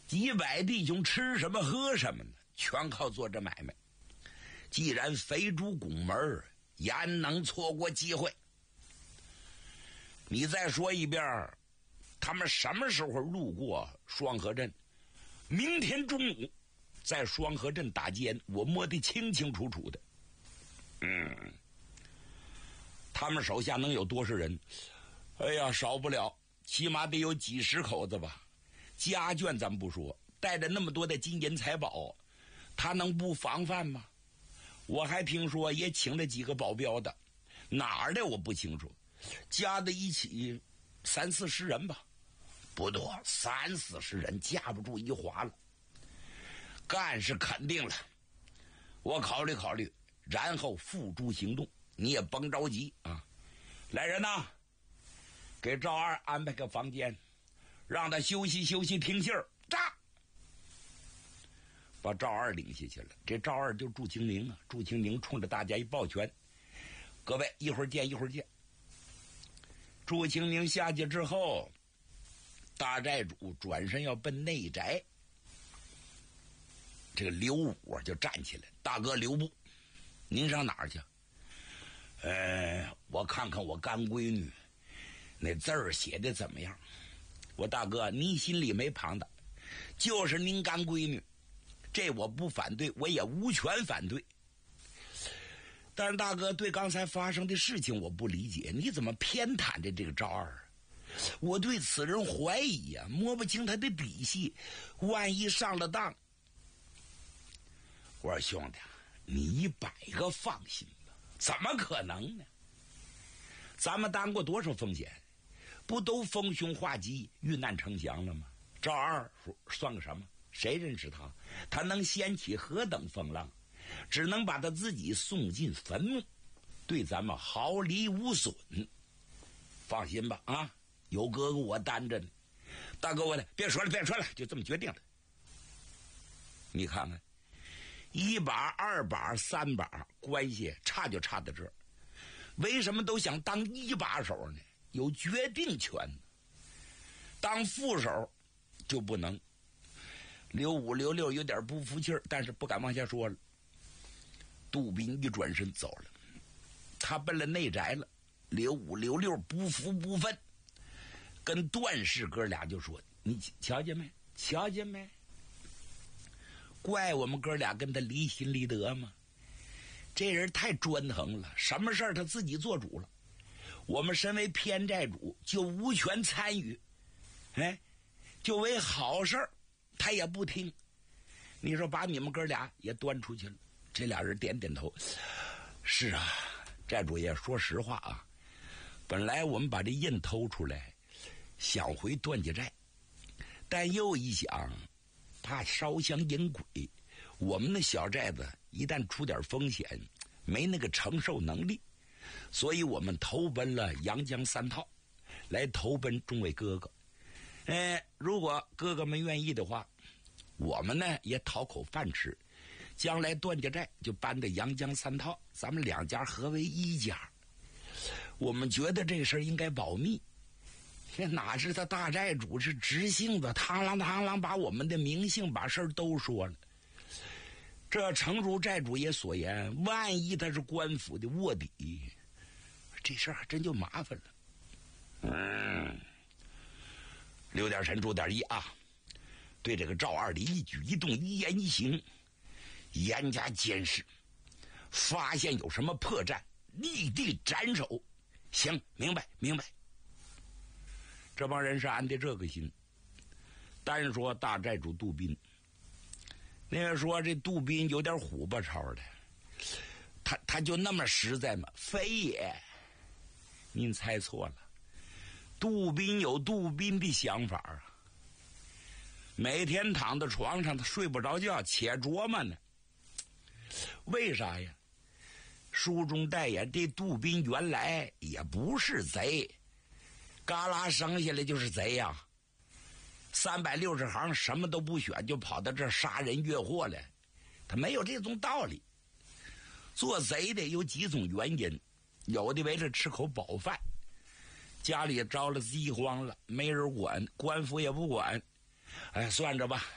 几百弟兄吃什么喝什么呢？全靠做这买卖。既然飞出宫门，焉能错过机会？你再说一遍，他们什么时候路过双河镇？明天中午在双河镇打尖，我摸得清清楚楚的。他们手下能有多少人？哎呀，少不了，起码得有几十口子吧。家眷咱不说，带着那么多的金银财宝，他能不防范吗？我还听说也请了几个保镖的，哪儿的我不清楚，加在一起30-40人吧，不多，30-40人架不住一划了。干是肯定了，我考虑考虑，然后付诸行动。你也甭着急啊！来人呐，给赵二安排个房间，让他休息休息，听信儿。炸！把赵二领下去了。这赵二就祝清明啊，祝清明冲着大家一抱拳：“各位，一会儿见，一会儿见。”祝清明下去之后，大寨主转身要奔内宅。这个刘武啊就站起来：“大哥刘部，您上哪儿去？”我看看我干闺女那字儿写的怎么样。我大哥，您心里没旁的，就是您干闺女，这我不反对，我也无权反对。但是大哥，对刚才发生的事情我不理解，你怎么偏袒着这个赵二？我对此人怀疑呀，摸不清他的底细，万一上了当。我说兄弟，你100个放心吧，怎么可能呢？咱们担过多少风险，不都逢凶化吉、遇难成祥了吗？赵二算个什么？谁认识他？他能掀起何等风浪？只能把他自己送进坟墓，对咱们毫厘无损。放心吧啊，有哥哥我担着呢。大哥，我别说了，别说了，就这么决定了。你看看，1把、2把、3把，关系差就差在这儿。为什么都想当1把手呢？有决定权。当副手就不能。刘五、刘六有点不服气儿，但是不敢往下说了。杜宾一转身走了，他奔了内宅了。刘五、刘六不服不忿，跟段氏哥俩就说：“你瞧见没？瞧见没？怪我们哥俩跟他离心离德吗？这人太专横了，什么事儿他自己做主了。我们身为偏债主就无权参与，就为好事儿他也不听。你说把你们哥俩也端出去了。”这俩人点点头：“是啊，债主爷，说实话啊，本来我们把这印偷出来，想回段家寨，但又一想，怕烧香引鬼，我们的小寨子一旦出点风险，没那个承受能力，所以我们投奔了阳江3套，来投奔众位哥哥。如果哥哥们愿意的话，我们呢也讨口饭吃，将来段家寨就搬到阳江3套，咱们2家合为1家。我们觉得这事儿应该保密。哪知他大债主是直性子，螳螂螳螂把我们的名姓把事儿都说了。这诚如债主爷所言，万一他是官府的卧底，这事儿还真就麻烦了。留点神，注点意啊！对这个赵二的一举一动、一言一行严加监视，发现有什么破绽，立地斩首。行，明白明白。这帮人是安的这个心。单说大债主杜宾，那个说这杜宾有点虎巴超的，他就那么实在吗？非也，您猜错了。杜宾有杜宾的想法啊，每天躺在床上他睡不着觉，且琢磨呢。为啥呀？书中代言这杜宾原来也不是贼，嘎啦生下来就是贼呀！360行什么都不选，就跑到这儿杀人越货来，他没有这种道理。做贼的有几种原因，有的为了吃口饱饭，家里着了饥荒了，没人管，官府也不管，算着吧。